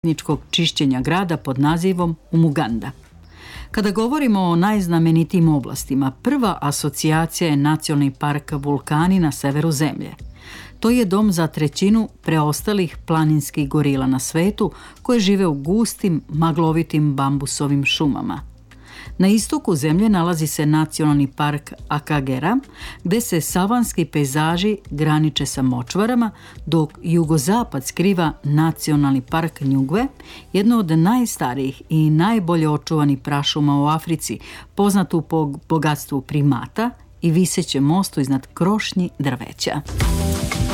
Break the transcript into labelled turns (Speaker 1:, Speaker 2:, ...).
Speaker 1: etničkog čišćenja grada pod nazivom Umuganda. Kada govorimo o najznamenitijim oblastima, prva asocijacija je Nacionalni park Vulkani na severu zemlje. To je dom za trećinu preostalih planinskih gorila na svetu koje žive u gustim, maglovitim bambusovim šumama. Na istoku zemlje nalazi se Nacionalni park Akagera, gde se savanski pejzaži graniče sa močvarama, dok jugozapad skriva Nacionalni park Njugve, jedno od najstarijih i najbolje očuvanih prašuma u Africi, poznatu po bogatstvu primata i visećem mostu iznad krošnji drveća.